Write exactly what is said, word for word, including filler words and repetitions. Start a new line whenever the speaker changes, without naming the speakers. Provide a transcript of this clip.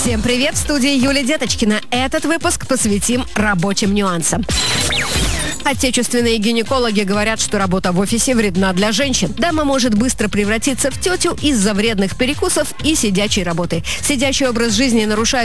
Всем привет, в студии Юлия Деточкина. Этот выпуск посвятим рабочим нюансам. Отечественные гинекологи говорят, что работа в офисе вредна для женщин. Дама может быстро превратиться в тетю из-за вредных перекусов и сидячей работы. Сидячий образ жизни нарушает